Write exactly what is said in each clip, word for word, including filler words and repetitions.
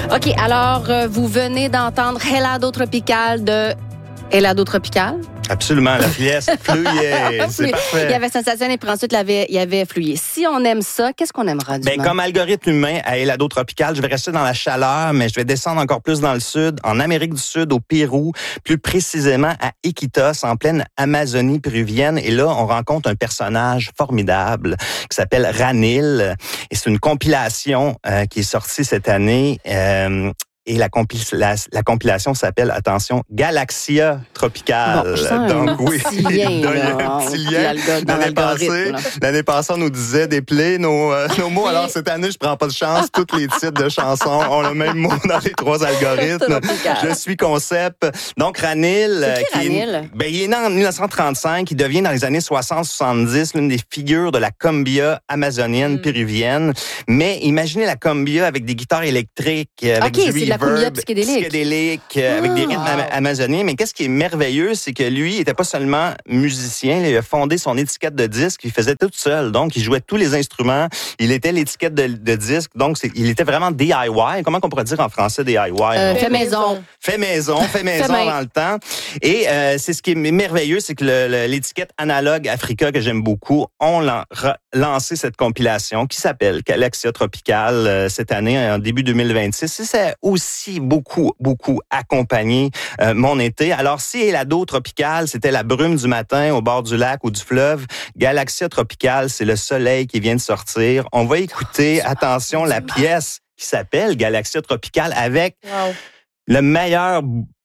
OK, alors, euh, vous venez d'entendre Helado Tropical de Helado Tropical. Absolument, la pièce fluye, c'est parfait. Il y avait Sensation et puis ensuite, il y avait, il y avait fluye. Si on aime ça, qu'est-ce qu'on aimera du Ben, comme algorithme humain à Helado Tropical, je vais rester dans la chaleur, mais je vais descendre encore plus dans le sud, en Amérique du Sud, au Pérou, plus précisément à Iquitos, en pleine Amazonie péruvienne. Et là, on rencontre un personnage formidable qui s'appelle Ranil. Et c'est une compilation euh, qui est sortie cette année. Euh, Et la, compil- la, la compilation s'appelle, attention, Galaxia Tropical. Bon, je sens Donc, un oui, petit lien, il y a là, un petit lien. dans L'année passée, là. l'année passée, on nous disait déplier nos, euh, nos mots. Alors, cette année, je prends pas de chance. Tous les titres de chansons ont le même mot dans les trois algorithmes. Je suis concept. Donc, Ranil. C'est qui, qui Ranil? Est, ben, il est né en dix-neuf cent trente-cinq. Il devient, dans les années soixante soixante-dix, l'une des figures de la cumbia amazonienne mm. péruvienne. Mais imaginez la cumbia avec des guitares électriques, avec okay, du c'est reverb. La cumbia psychédélique. psychédélique euh, avec des rythmes wow. amazoniens. Mais qu'est-ce qui est merveilleux, c'est que lui, il était pas seulement musicien, il a fondé son étiquette de disque, il faisait tout seul. Donc, il jouait tous les instruments. Il était l'étiquette de, de disque. Donc, c'est, il était vraiment D I Y. Comment on pourrait dire en français D I Y? Euh, fait maison. Fait maison, fait maison fait dans le temps. Et euh, c'est ce qui est merveilleux, c'est que le, le, l'étiquette Analogue Africa, que j'aime beaucoup, ont lan- lancé cette compilation qui s'appelle Galaxia Tropical euh, cette année, en début deux mille vingt-six. Et c'est aussi beaucoup, beaucoup accompagné euh, mon été. Alors, si Helado Tropical, c'était la brume du matin au bord du lac ou du fleuve, Galaxia Tropical, c'est le soleil qui vient de sortir. On va écouter, attention, la pièce qui s'appelle Galaxia Tropical avec wow. le meilleur...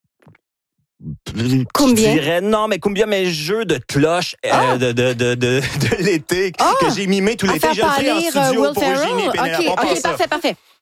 Combien? Je dirais, non, mais combien mes jeux de cloche euh, oh. de, de, de, de, de l'été oh. que j'ai mimé tout l'été. Je le fais en studio Will pour Ferrell? Eugénie Pénélope. OK, OK, parfait, parfait.